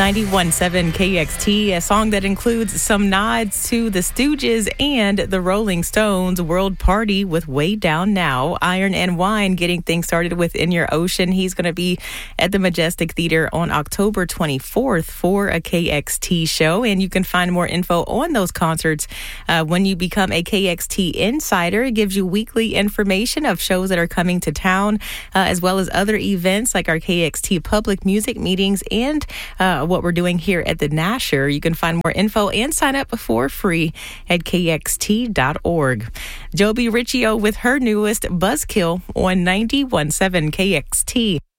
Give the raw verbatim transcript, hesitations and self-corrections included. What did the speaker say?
ninety-one point seven K X T, a song that includes some nods to the Stooges and the Rolling Stones. World Party with Way Down Now. Iron and Wine getting things started with In Your Ocean. He's going to be at the Majestic Theater on October twenty-fourth for a K X T show. And you can find more info on those concerts uh, when you become a K X T Insider. It gives you weekly information of shows that are coming to town, uh, as well as other events like our K X T public music meetings and uh, what we're doing here at the Nasher. You can find more info and sign up for free at K X T dot org. Joby Riccio with her newest Buzzkill on ninety-one point seven K X T.